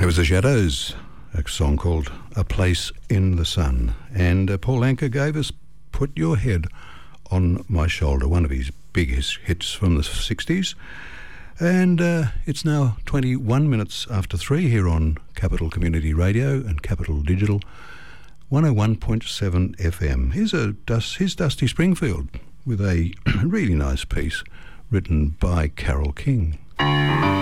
It was the Shadows, a song called A Place in the Sun. And Paul Anka gave us Put Your Head on My Shoulder, one of his biggest hits from the 60s. And it's now 21 minutes after 3 here on Capital Community Radio and Capital Digital, 101.7 FM. Here's Dusty Springfield with a really nice piece written by Carole King.